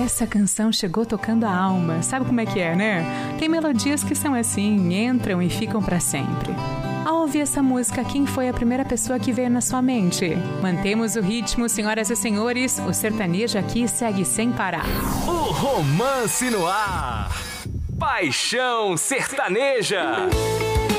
Essa canção chegou tocando a alma. Sabe como é que é, né? Tem melodias que são assim, entram e ficam pra sempre. Ao ouvir essa música, quem foi a primeira pessoa que veio na sua mente? Mantemos o ritmo, senhoras e senhores. O sertanejo aqui segue sem parar. O romance no ar. Paixão Sertaneja.